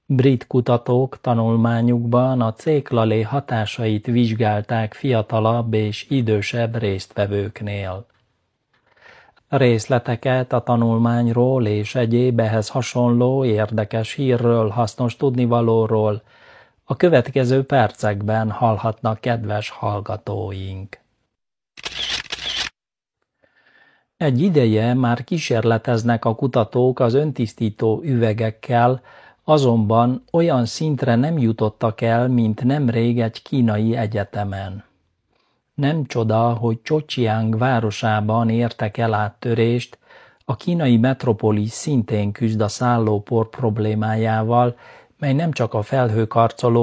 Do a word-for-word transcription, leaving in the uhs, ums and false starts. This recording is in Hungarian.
Brit kutatók tanulmányukban a céklalé hatásait vizsgálták fiatalabb és idősebb résztvevőknél. Részleteket a tanulmányról és egyéb ehhez hasonló érdekes hírről, hasznos tudnivalóról a következő percekben hallhatnak kedves hallgatóink. Egy ideje már kísérleteznek a kutatók az öntisztító üvegekkel, azonban olyan szintre nem jutottak el, mint nemrég egy kínai egyetemen. Nem csoda, hogy Csocsiang városában értek el áttörést, a kínai metropolis szintén küzd a szállópor problémájával, mely nem csak a felhőkarcoló